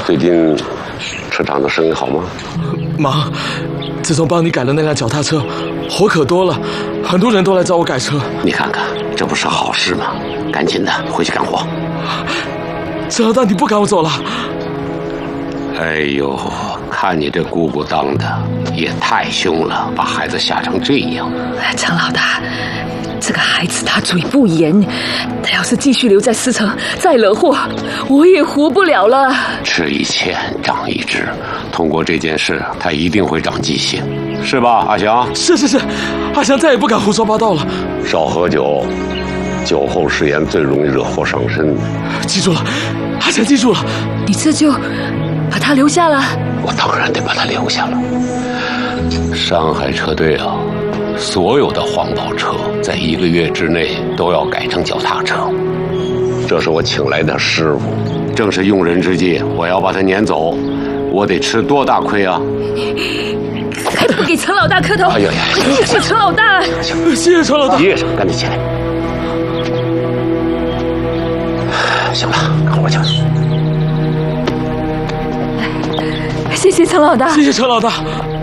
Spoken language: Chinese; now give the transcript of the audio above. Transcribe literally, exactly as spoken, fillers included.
最近车厂的生意好吗？ 忙。自从帮你改了那辆脚踏车，活可多了，很多人都来找我改车。 你看看，这不是好事吗？赶紧的回去干活。 陈老大，你不赶我走了？ 哎呦，看你这姑姑当的也太凶了，把孩子吓成这样。 陈老大，这个孩子他嘴不严，他要是继续留在思城，再惹祸，我也活不了了。 吃一堑长一智，通过这件事，他一定会长记性，是吧，阿祥？ 是是是，阿祥再也不敢胡说八道了。 少喝酒，酒后失言最容易惹祸上身。 记住了，阿祥记住了。 你这就把他留下了？ 我当然得把他留下了。上海车队啊，所有的黄包车在一个月之内都要改成脚踏车。这是我请来的师傅，正是用人之际，我要把他撵走，我得吃多大亏啊！ 还不给陈老大磕头！ 哎呀呀！ 谢谢陈老大！ 谢谢陈老大！ 叶上，赶紧起来！行了，干活去。 谢谢陈老大！ 谢谢陈老大！